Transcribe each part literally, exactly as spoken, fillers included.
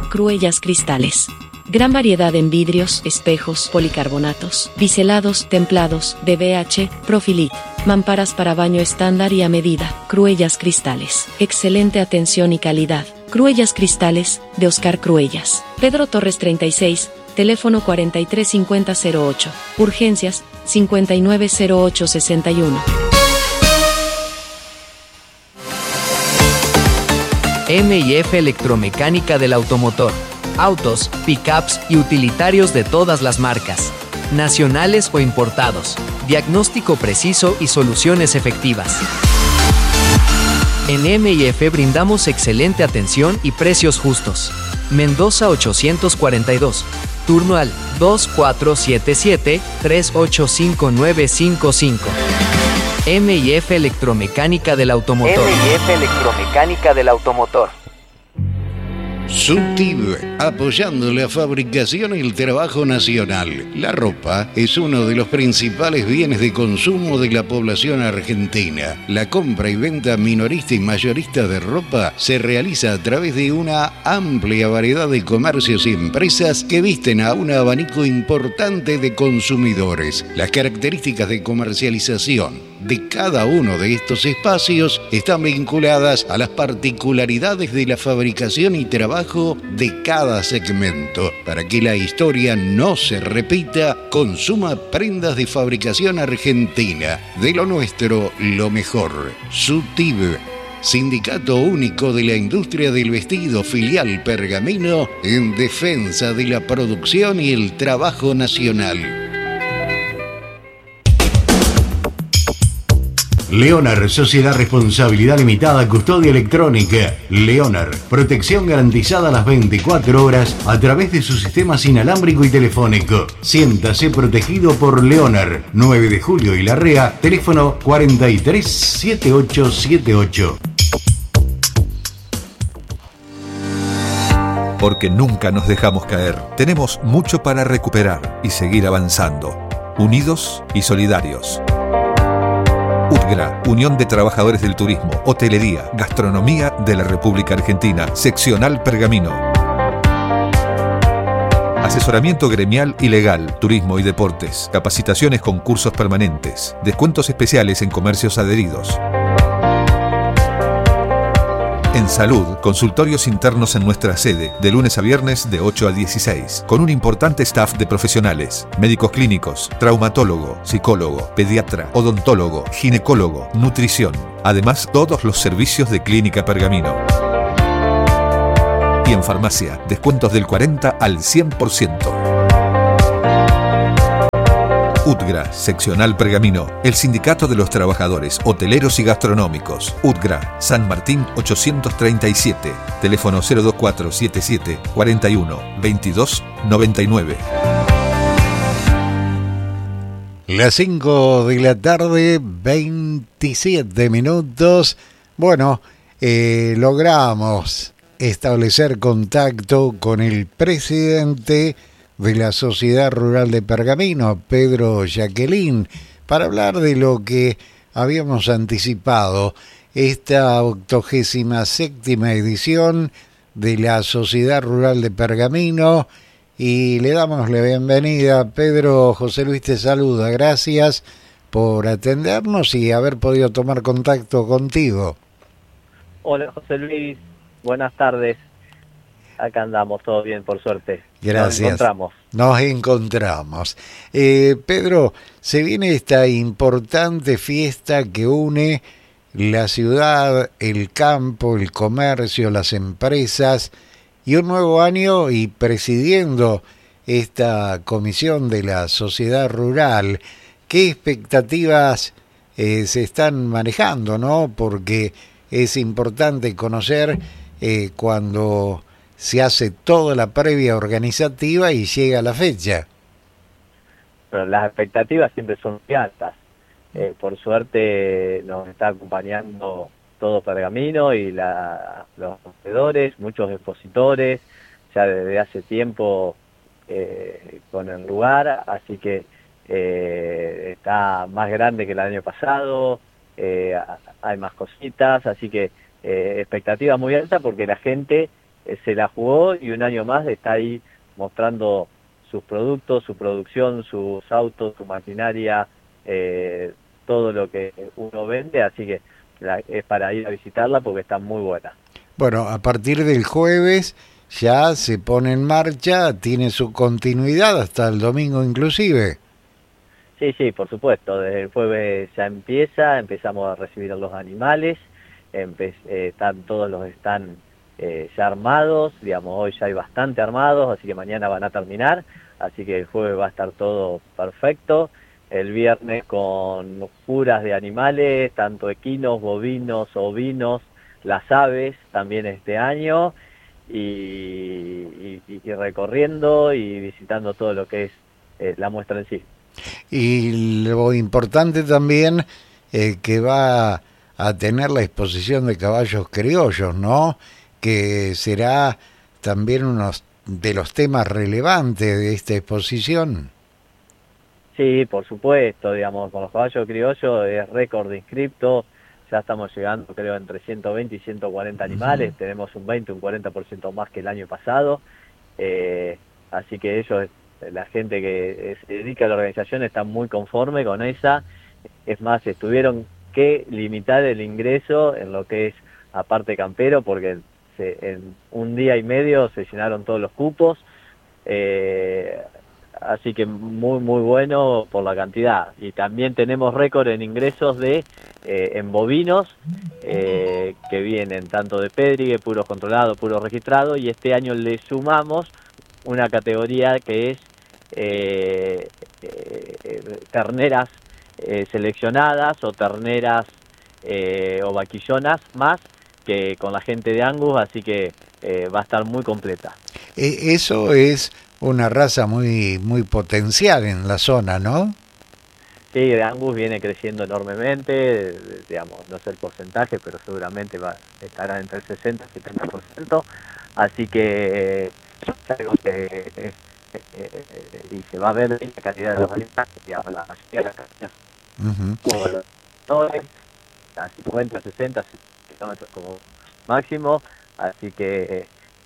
Cruellas Cristales. Gran variedad en vidrios, espejos, policarbonatos, biselados, templados, D B H, Profilit, mamparas para baño estándar y a medida. Cruellas Cristales. Excelente atención y calidad. Cruellas Cristales, de Oscar Cruellas. Pedro Torres treinta y seis, teléfono cuarenta y tres cincuenta cero ocho. Urgencias, cincuenta y nueve cero ocho sesenta y uno. M y F Electromecánica del Automotor. Autos, pickups y utilitarios de todas las marcas, nacionales o importados. Diagnóstico preciso y soluciones efectivas. En M y F brindamos excelente atención y precios justos. Mendoza ochocientos cuarenta y dos. Turno al dos cuatro siete siete, tres ocho cinco nueve cinco cinco. M y F Electromecánica del Automotor. M y F Electromecánica del Automotor. Subtib, apoyando la fabricación y el trabajo nacional. La ropa es uno de los principales bienes de consumo de la población argentina. La compra y venta minorista y mayorista de ropa se realiza a través de una amplia variedad de comercios y empresas que visten a un abanico importante de consumidores. Las características de comercialización de cada uno de estos espacios están vinculadas a las particularidades de la fabricación y trabajo de cada segmento. Para que la historia no se repita, consuma prendas de fabricación argentina. De lo nuestro, lo mejor. Subtib, Sindicato Único de la Industria del Vestido, filial Pergamino, en defensa de la producción y el trabajo nacional. Leonard, Sociedad Responsabilidad Limitada, Custodia Electrónica. Leonard, protección garantizada las veinticuatro horas a través de su sistema inalámbrico y telefónico. Siéntase protegido por Leonard. nueve de julio y Larrea, teléfono cuarenta y tres setenta y ocho setenta y ocho. Porque nunca nos dejamos caer. Tenemos mucho para recuperar y seguir avanzando. Unidos y solidarios. UTGRA, Unión de Trabajadores del Turismo, Hotelería, Gastronomía de la República Argentina, Seccional Pergamino. Asesoramiento gremial y legal, turismo y deportes, capacitaciones con cursos permanentes, descuentos especiales en comercios adheridos. En salud, consultorios internos en nuestra sede, de lunes a viernes de ocho a dieciséis, con un importante staff de profesionales, médicos clínicos, traumatólogo, psicólogo, pediatra, odontólogo, ginecólogo, nutrición. Además, todos los servicios de Clínica Pergamino. Y en farmacia, descuentos del cuarenta al cien por ciento. UTGRA, Seccional Pergamino, el Sindicato de los Trabajadores Hoteleros y Gastronómicos. UTGRA, San Martín ochocientos treinta y siete, teléfono cero dos cuatro siete siete, cuarenta y uno, veintidós, noventa y nueve. Las cinco de la tarde, veintisiete minutos. Bueno, eh, logramos establecer contacto con el presidente de la Sociedad Rural de Pergamino, Pedro Jacqueline, para hablar de lo que habíamos anticipado, esta octogésima séptima edición de la Sociedad Rural de Pergamino, y le damos la bienvenida. Pedro, José Luis te saluda, gracias por atendernos y haber podido tomar contacto contigo. Hola José Luis, buenas tardes. Acá andamos, todo bien, por suerte. Gracias. Nos encontramos. Nos encontramos. Eh, Pedro, se viene esta importante fiesta que une la ciudad, el campo, el comercio, las empresas, y un nuevo año, y presidiendo esta comisión de la sociedad rural. ¿Qué expectativas eh, se están manejando, no? Porque es importante conocer eh, cuando se hace toda la previa organizativa y llega la fecha. Pero las expectativas siempre son muy altas. Eh, por suerte nos está acompañando todo Pergamino y la, los vendedores, muchos expositores, ya desde hace tiempo eh, con el lugar, así que eh, está más grande que el año pasado, eh, hay más cositas, así que eh, expectativas muy altas porque la gente eh, se la jugó y un año más está ahí mostrando sus productos, su producción, sus autos, su maquinaria, eh, todo lo que uno vende, así que la, es para ir a visitarla porque está muy buena. Bueno, a partir del jueves ya se pone en marcha, tiene su continuidad hasta el domingo inclusive. Sí, sí, por supuesto, desde el jueves ya empieza, empezamos a recibir a los animales, empe eh, están todos los están eh, ya armados, digamos, hoy ya hay bastante armados, así que mañana van a terminar, así que el jueves va a estar todo perfecto, el viernes con juras de animales, tanto equinos, bovinos, ovinos, las aves también este año, y, y, y recorriendo y visitando todo lo que es eh, la muestra en sí. Y lo importante también eh, que va a tener la exposición de caballos criollos, ¿no? Que será también uno de los temas relevantes de esta exposición. Sí, por supuesto, digamos, con los caballos criollos es récord de inscriptos, ya estamos llegando creo entre ciento veinte y ciento cuarenta animales, uh-huh. Tenemos un veinte, un cuarenta por ciento más que el año pasado, eh, así que ellos, la gente que se dedica a la organización está muy conforme con esa, es más, tuvieron que limitar el ingreso en lo que es aparte campero, porque se, en un día y medio se llenaron todos los cupos, eh, así que muy muy bueno por la cantidad, y también tenemos récord en ingresos de eh, en bovinos, eh, que vienen tanto de Pedrigue, puros controlados, puros registrados, y este año le sumamos una categoría que es eh, eh, terneras eh, seleccionadas o terneras eh, o vaquillonas más, que con la gente de Angus, así que eh, va a estar muy completa. Eh, eso es una raza muy muy potencial en la zona, ¿no? Sí, de Angus viene creciendo enormemente, digamos, no sé el porcentaje, pero seguramente va estará entre el sesenta y setenta por ciento, así que eh, es algo que eh, eh, eh, y se va a ver la calidad de los animales, digamos, la mayoría de las calidades, uh-huh. Como los motores, a cincuenta, sesenta kilómetros como máximo, así que eh,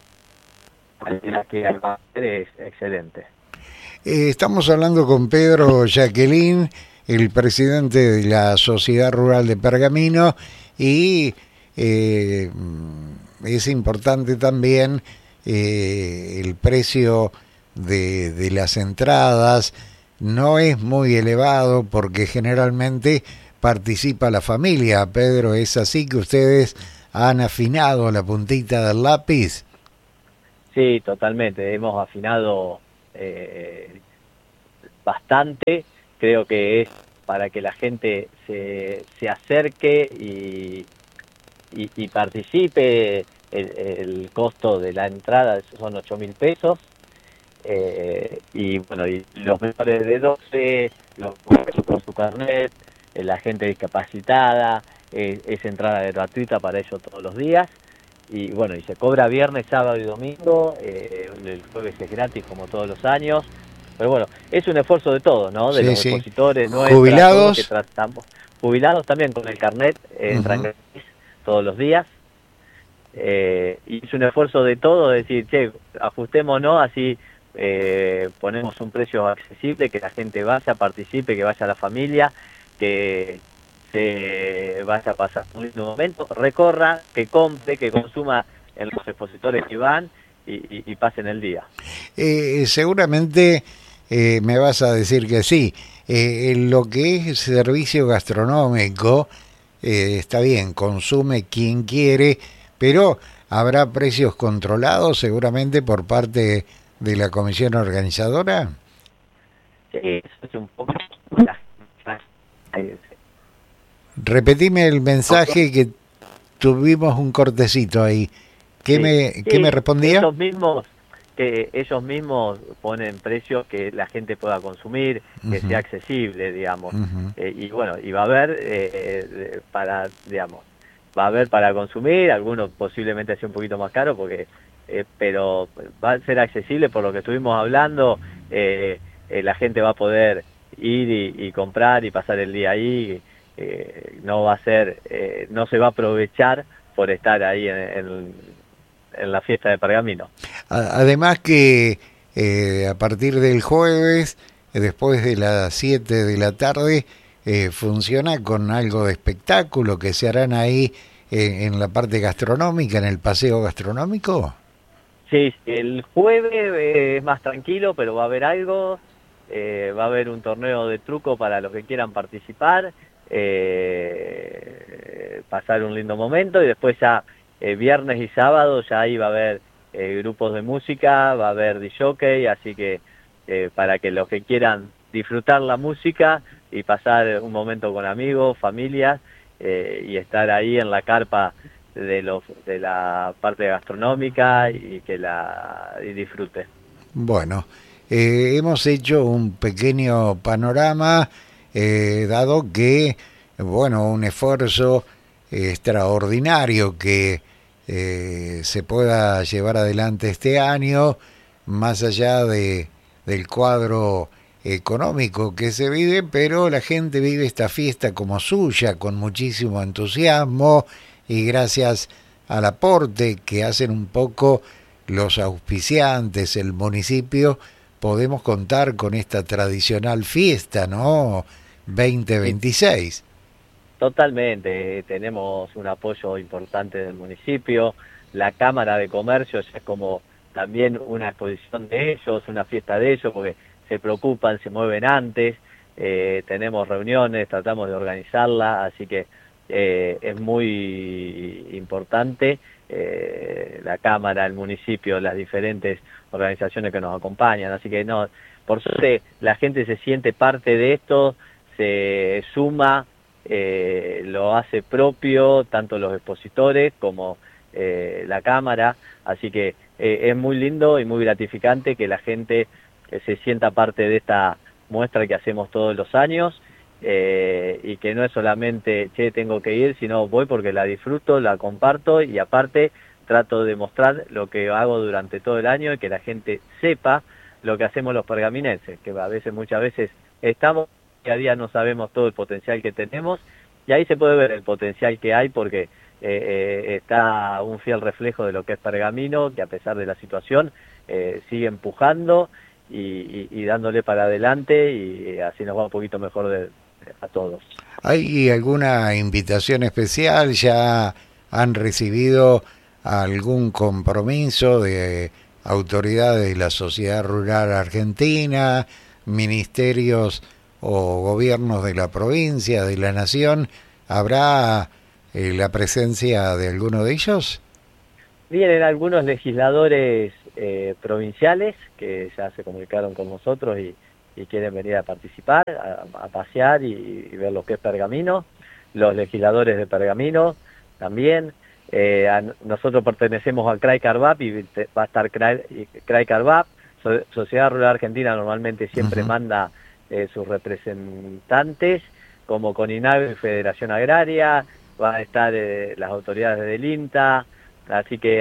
la calidad que va a ser es excelente. Eh, estamos hablando con Pedro Jacqueline, el presidente de la Sociedad Rural de Pergamino, y eh, es importante también eh, el precio de, de las entradas. No es muy elevado porque generalmente participa la familia. Pedro, ¿es así que ustedes han afinado la puntita del lápiz? Sí, totalmente, hemos afinado eh, bastante. Creo que es para que la gente se, se acerque y, y, y participe. El, el costo de la entrada son ocho mil pesos, eh, y bueno, y los menores de doce, los con su carnet, eh, la gente discapacitada, eh, es entrada gratuita para ellos todos los días, y bueno, y se cobra viernes, sábado y domingo, eh, el jueves es gratis como todos los años. Pero bueno, es un esfuerzo de todos, ¿no? De sí, los sí. expositores, no jubilados, es que tratamos. Jubilados también con el carnet, eh, uh-huh. entran gratis todos los días. Eh, y es un esfuerzo de todos, decir, che, ajustémonos, así eh, ponemos un precio accesible, que la gente vaya, participe, que vaya la familia, que se vaya a pasar un lindo momento, recorra, que compre, que consuma en los expositores que van y, y, y pasen el día. Eh, seguramente eh, me vas a decir que sí. Eh, en lo que es servicio gastronómico, eh, está bien, consume quien quiere, pero habrá precios controlados seguramente por parte de la comisión organizadora. Sí, eso es un poco... Repetime el mensaje, que tuvimos un cortecito ahí. ¿Qué, sí, me, sí, ¿qué me respondía? Ellos mismos, que ellos mismos ponen precios que la gente pueda consumir, que uh-huh. sea accesible, digamos. Uh-huh. Eh, y bueno, y va a haber eh, para, digamos, va a haber para consumir, algunos posiblemente sea un poquito más caro, porque eh, pero va a ser accesible por lo que estuvimos hablando, eh, eh, la gente va a poder ir y, y comprar y pasar el día ahí, eh, no va a ser, eh, no se va a aprovechar por estar ahí en, en en la fiesta de Pergamino. Además que eh, a partir del jueves, después de las siete de la tarde, eh, funciona con algo de espectáculo que se harán ahí eh, en la parte gastronómica, en el paseo gastronómico. Sí, el jueves eh, es más tranquilo, pero va a haber algo, eh, va a haber un torneo de truco para los que quieran participar, eh, pasar un lindo momento, y después ya eh, viernes y sábado ya ahí va a haber eh, grupos de música, va a haber disjockey, así que eh, para que los que quieran disfrutar la música y pasar un momento con amigos, familias, eh, y estar ahí en la carpa de los de la parte gastronómica y que la y disfrute. Bueno, eh, hemos hecho un pequeño panorama, eh, dado que, bueno, un esfuerzo extraordinario que eh, se pueda llevar adelante este año, más allá de del cuadro económico que se vive, pero la gente vive esta fiesta como suya, con muchísimo entusiasmo, y gracias al aporte que hacen un poco los auspiciantes, el municipio, podemos contar con esta tradicional fiesta, ¿no? veinte veintiséis. Totalmente, tenemos un apoyo importante del municipio, la Cámara de Comercio es como también una exposición de ellos, una fiesta de ellos, porque se preocupan, se mueven antes, eh, tenemos reuniones, tratamos de organizarla, así que Eh, es muy importante eh, la Cámara, el municipio, las diferentes organizaciones que nos acompañan, así que no, por suerte la gente se siente parte de esto, se suma, eh, lo hace propio, tanto los expositores como eh, la Cámara, así que eh, es muy lindo y muy gratificante que la gente eh, se sienta parte de esta muestra que hacemos todos los años. Eh, y que no es solamente, che, tengo que ir, sino voy porque la disfruto, la comparto y aparte trato de mostrar lo que hago durante todo el año y que la gente sepa lo que hacemos los pergaminenses, que a veces, muchas veces estamos, día a día no sabemos todo el potencial que tenemos y ahí se puede ver el potencial que hay porque eh, eh, está un fiel reflejo de lo que es Pergamino, que a pesar de la situación eh, sigue empujando y, y, y dándole para adelante y así nos va un poquito mejor de a todos. ¿Hay alguna invitación especial? ¿Ya han recibido algún compromiso de autoridades de la sociedad rural argentina, ministerios o gobiernos de la provincia, de la nación? ¿Habrá eh, la presencia de alguno de ellos? Vienen algunos legisladores eh, provinciales que ya se comunicaron con nosotros y y quieren venir a participar, a, a pasear y, y ver lo que es Pergamino, los legisladores de Pergamino también, eh, a, nosotros pertenecemos al C R A I Carvap y te, va a estar C R A I Carvap, so, Sociedad Rural Argentina normalmente siempre uh-huh. manda eh, sus representantes, como CONINAGRO y Federación Agraria, van a estar eh, las autoridades del INTA, así que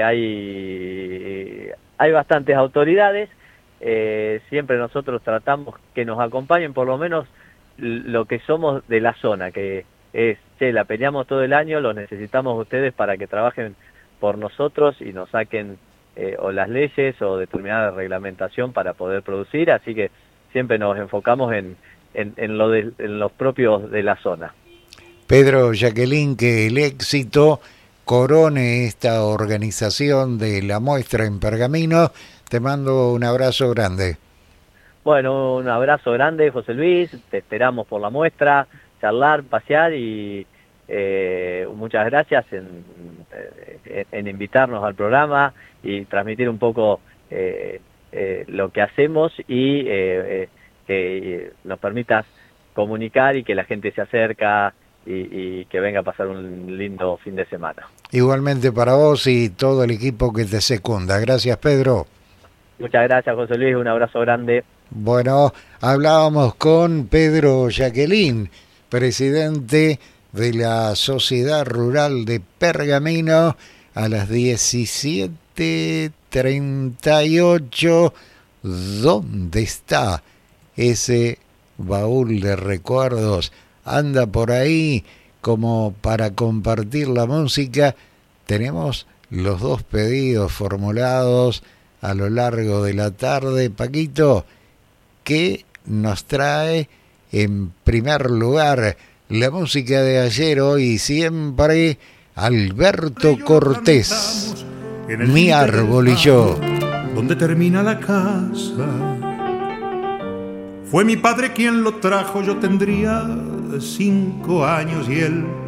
hay, hay bastantes autoridades. Eh, siempre nosotros tratamos que nos acompañen por lo menos lo que somos de la zona, que es, che, la peleamos todo el año, los necesitamos ustedes para que trabajen por nosotros y nos saquen eh, o las leyes o determinada reglamentación para poder producir, así que siempre nos enfocamos en, en, en, lo de, en los propios de la zona. Pedro, Jacqueline, que el éxito corone esta organización de la muestra en Pergamino. Te mando un abrazo grande. Bueno, un abrazo grande, José Luis. Te esperamos por la muestra, charlar, pasear y eh, muchas gracias en, en, en invitarnos al programa y transmitir un poco eh, eh, lo que hacemos y eh, eh, que nos permitas comunicar y que la gente se acerca y, y que venga a pasar un lindo fin de semana. Igualmente para vos y todo el equipo que te secunda. Gracias, Pedro. Muchas gracias, José Luis, un abrazo grande. Bueno, hablábamos con Pedro Jacqueline, presidente de la Sociedad Rural de Pergamino, a las diecisiete treinta y ocho. ¿Dónde está ese baúl de recuerdos? Anda por ahí como para compartir la música. Tenemos los dos pedidos formulados a lo largo de la tarde. Paquito, ¿qué nos trae en primer lugar la música de ayer, hoy y siempre? Alberto Cortés, Mi árbol y yo. Donde termina la casa, fue mi padre quien lo trajo. Yo tendría cinco años y él